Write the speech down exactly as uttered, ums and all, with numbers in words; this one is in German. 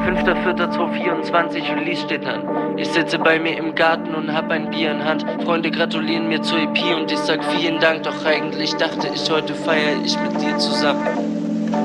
fünfter vierter zweitausendvierundzwanzig, Release steht an. Ich sitze bei mir im Garten und hab ein Bier in Hand. Freunde gratulieren mir zur E P und ich sag vielen Dank. Doch eigentlich dachte ich, heute feier ich mit dir zusammen.